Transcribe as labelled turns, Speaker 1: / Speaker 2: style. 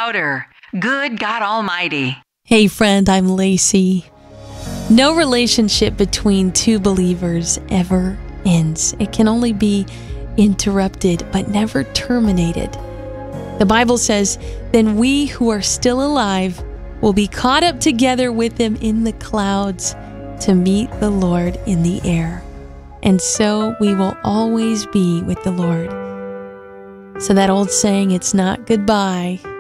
Speaker 1: louder. Good God Almighty.
Speaker 2: Hey friend, I'm Lacey. No relationship between two believers ever ends. It can only be interrupted, but never terminated. The Bible says, "Then we who are still alive will be caught up together with them in the clouds to meet the Lord in the air. And so we will always be with the Lord." So that old saying, it's not goodbye,